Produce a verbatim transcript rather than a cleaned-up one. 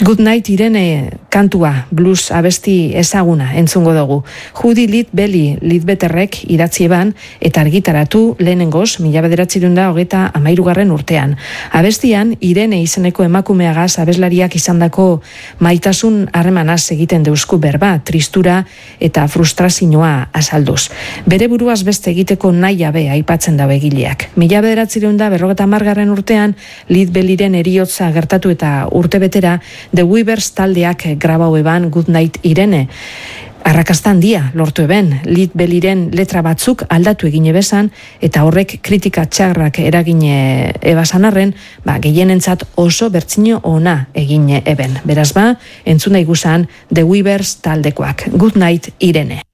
Good Night Irene kantua, blues abesti ezaguna entzungo dugu. Judy Lit Belly Litbeterrek idatzi eban eta argitaratu lehenengoz, mila bederatziehun eta hogeita hamairugarren urtean. Abestian, Irene izeneko emakumeagaz abeslariak izandako maitasun harremanaz egiten deusku berba, tristura eta frustrazioa azalduz. Bere buruaz beste egiteko nahi abe aipatzen dabe egileak. Mila bederatziehun eta berrogeita hamargarren urtean, Lit Bellyren heriotza gertatu eta urtebetera, The Weavers taldeak grabau eban Good Night Irene. Arrakasta handia lortu eben, Lit Bellyren letra batzuk aldatu egine bezan, eta horrek kritika txarrak eragine ebasan arren, ba, gehienentzat oso bertzino ona egine eben. Beraz ba, entzuna igusan The Weavers taldekoak. Good Night Irene.